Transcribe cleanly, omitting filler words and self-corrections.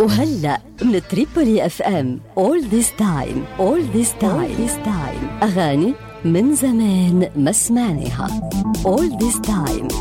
وهلأ من تريبولي اف ام All this time All this time أغاني من زمان ما سمعناها. All this time